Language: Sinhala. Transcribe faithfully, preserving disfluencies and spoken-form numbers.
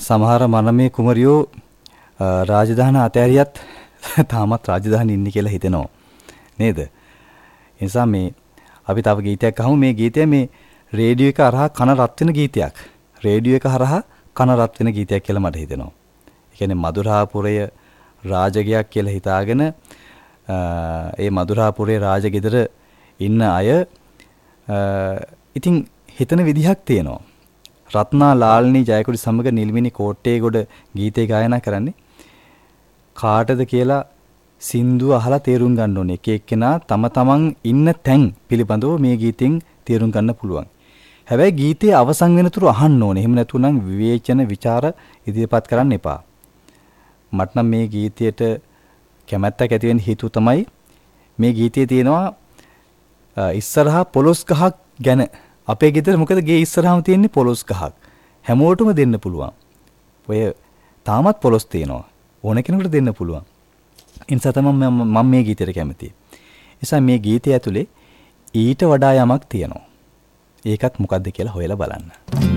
සමහර මනමේ කුමරියෝ රාජධාන අතෑරියත් තාමත් රාජධානි ඉන්නේ කියලා හිතෙනවා නේද? ඒ නිසා මේ අපි තව ගීතයක් අහමු. මේ ගීතය මේ රේඩියෝ එක හරහා කන රත් වෙන ගීතයක්. රේඩියෝ එක හරහා කන රත් වෙන ගීතයක් කියලා මට හිතෙනවා. ඒ කියන්නේ මధుරාපුරය රාජගයක් කියලා හිතාගෙන ඒ මధుරාපුරේ රාජගෙදර ඉන්න අය ඉතින් හිතන විදිහක් තියෙනවා. රත්නා ලාල්නී ජයකොඩි සමග නිල්මිනි කෝට්ටේගොඩ ගීතේ ගායනා කරන්නේ කාටද කියලා සින්දුව අහලා තේරුම් ගන්න ඕනේ. එක එක්කෙනා තම තමන් ඉන්න තැන් පිළිබඳව මේ ගීතෙන් තේරුම් ගන්න පුළුවන්. හැබැයි ගීතයේ අවසන් වෙනතුරු අහන්න ඕනේ. එහෙම නැතුනම් විවේචන ਵਿਚාර ඉදිරිපත් කරන්න එපා. මට නම් මේ ගීතයට කැමැත්තක් ඇති වෙන්න හේතුව තමයි මේ ගීතයේ තියෙනවා ඉස්සරහා පොලොස් ගහක් ගැන. අපේ ගෙදර මොකද ගේ ඉස්සරහාම තියෙන්නේ පොලොස් ගහක්. හැමෝටම දෙන්න පුළුවන්. ඔය තාමත් පොලොස් තියෙනවා. ඕන කෙනෙකුට දෙන්න පුළුවන්. ඒ නිසා තමයි මම මේ ගීතයට කැමතියි. නිසා මේ ගීතය ඇතුලේ ඊට වඩා යමක් තියෙනවා. ඒකත් මොකද්ද කියලා හොයලා බලන්න.